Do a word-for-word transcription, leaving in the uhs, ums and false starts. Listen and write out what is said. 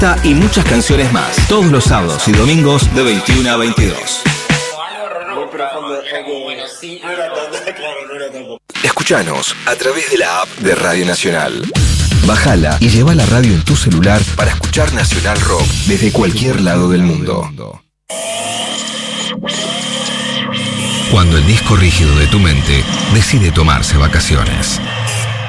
Esta y muchas canciones más, todos los sábados y domingos de veintiuno a veintidós. Escuchanos a través de la app de Radio Nacional. Bájala y lleva la radio en tu celular para escuchar Nacional Rock desde cualquier lado del mundo. Cuando el disco rígido de tu mente decide tomarse vacaciones.